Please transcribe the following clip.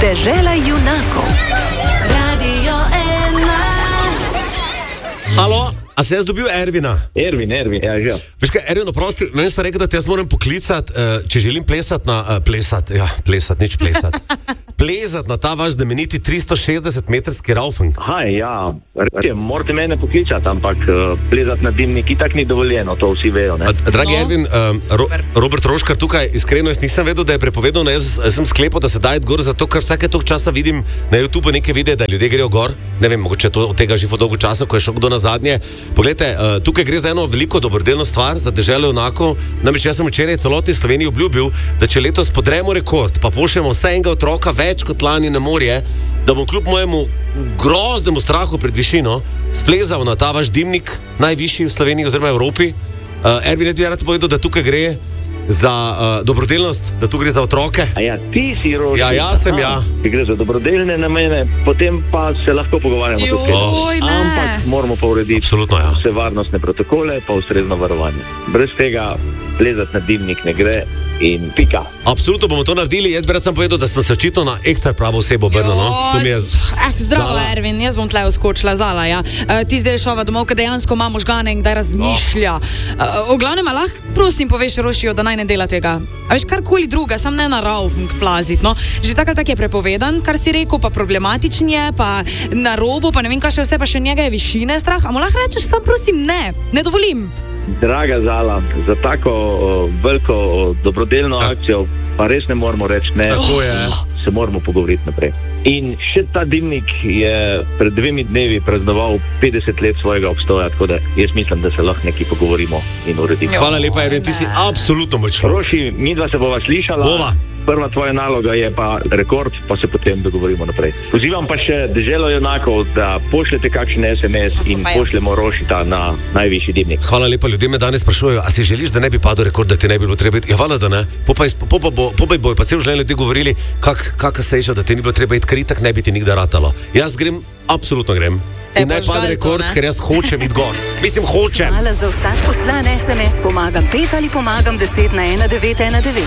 Dežela junakov. Radio 1. Halo, a se jaz dobil Ervina? Ervin, ja, že. Veš kaj, Ervin, oprosti, meni sta rekel, da te jaz moram poklicati, če želim plesati na... plesati na ta vaš znameniti 360-metrski raufing. Ja, morate mene poklicati, ampak plezati na dimnik itak ni dovoljeno, to vsi vejo, ne? Dragi Ervin, Robert Roškar tukaj, iskreno, jaz nisem vedel, da je prepovedano, jaz sem sklepal, da se daje gor, zato ker vsake tog časa vidim na YouTube neke videe, da ljudje grejo gor, ne vem, mogoče to od tega živo dolgo časa, ko je šel kdo na zadnje. Poglejte, tukaj gre za eno veliko dobrodelno stvar, za deželo junakov. Namreč jaz sem včeraj celotni Sloveniji obljubil, da če letos podremo rekord, pa pošljemo vse enega otroka več kot lani na morje, da bom kljub mojemu groznemu strahu pred višino splezal na ta vaš dimnik, najvišji v Sloveniji oziroma Evropi. Ervin, jaz bi rad povedal, da tukaj gre za dobrodelnost, da tu gre za otroke. Ja, ti si Roši. Ja, jaz sem, ja. Ki gre za dobrodelne namene, potem pa se lahko pogovarjamo tukaj. Ampak moramo pa urediti vse varnostne protokole, pa ustrezno varovanje. Brez tega plezati na dimnik ne gre in pika. Absolutno bomo to naredili, jaz bi rad sam povedal, da sem se očitno na ekstra pravo osebo obrnil, no? Zdravo, Ervin, jaz bom tle uskočila, Zala, ja. Ti zdaj šova domov, kad dejansko ima možgane in da razmišlja. V glavnem, lahko prosim poveš Rošijo, da naj ne dela tega. A veš, karkoli druga, sam ne na raufing plazit, no. Že tak ali tak je prepovedan, kar si rekel, pa problematičen je, pa na robu, pa ne vem, kaj še vse, pa še njega je višine strah. A mu lahko rečeš, sam prosim, ne dovolim. Draga Zala, za tako veliko dobrodelno akcijo pa res ne moramo reči ne, se moramo pogovoriti naprej. In še ta dimnik je pred 2 dnevi praznoval 50 let svojega obstoja, tako da jaz mislim, da se lahko nekaj pogovorimo in uredimo. Hvala lepa, Ervin, ti si absolutno moj človek. Roši, midva se bova slišala. Prva tvoja naloga je pa rekord, pa se potem dogovorimo naprej. Pozivam pa še deželo junakov, da pošljete kakšen SMS in pošljemo Rošita na najvišji dimnik. Hvala lepa, ljudje me danes sprašujejo, a si želiš, da ne bi padel rekord, da ti ne bi bilo treba iti? Ja, hvala, da ne. Popaj bojo pa cel življenje ljudje govorili, kakšna sreča, da ti ni bilo treba iti, ker itak ne bi ti nikdar ratalo. Jaz grem, absolutno grem. In naj pade rekord, ker jaz hočem iti gor. Mislim, hočem. Hvala za vsak poslan SMS, pomagam 5 ali pomagam 10 na 1919.